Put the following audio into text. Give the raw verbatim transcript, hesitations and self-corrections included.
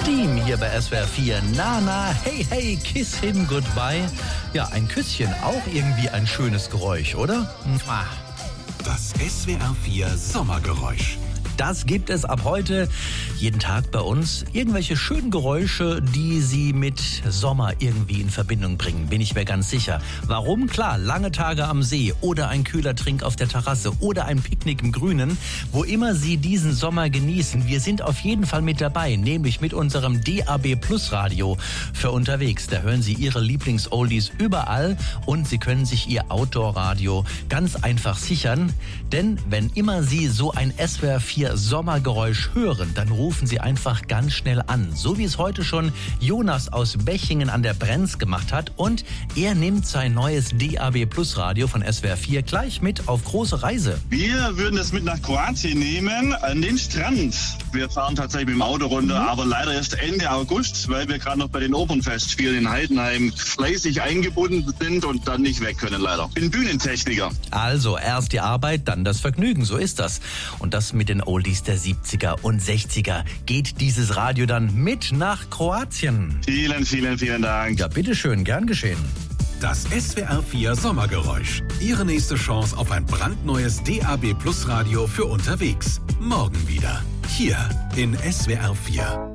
Steam hier bei S W R vier. Nana, hey, hey, kiss him goodbye. Ja, ein Küsschen, auch irgendwie ein schönes Geräusch, oder? Mua. Das S W R vier Sommergeräusch. Das gibt es ab heute jeden Tag bei uns. Irgendwelche schönen Geräusche, die Sie mit Sommer irgendwie in Verbindung bringen, bin ich mir ganz sicher. Warum? Klar, lange Tage am See oder ein kühler Trink auf der Terrasse oder ein Picknick im Grünen. Wo immer Sie diesen Sommer genießen, wir sind auf jeden Fall mit dabei, nämlich mit unserem D A B Plus Radio für unterwegs. Da hören Sie Ihre Lieblings-Oldies überall und Sie können sich Ihr Outdoor-Radio ganz einfach sichern. Denn wenn immer Sie so ein S W R vier Sommergeräusch hören, dann rufen Sie einfach ganz schnell an. So wie es heute schon Jonas aus Bechingen an der Brenz gemacht hat. Und er nimmt sein neues D A B Plus Radio von S W R vier gleich mit auf große Reise. Wir würden es mit nach Kroatien nehmen, an den Strand. Wir fahren tatsächlich mit dem Auto runter, mhm. aber leider erst Ende August, weil wir gerade noch bei den Opernfestspielen in Heidenheim fleißig eingebunden sind und dann nicht weg können leider. Ich bin Bühnentechniker. Also erst die Arbeit, dann das Vergnügen, so ist das. Und das mit den Oldies der siebziger und sechziger geht dieses Radio dann mit nach Kroatien. Vielen, vielen, vielen Dank. Ja, bitteschön, gern geschehen. Das S W R vier Sommergeräusch. Ihre nächste Chance auf ein brandneues D A B Plus Radio für unterwegs. Morgen wieder. Hier in S W R vier.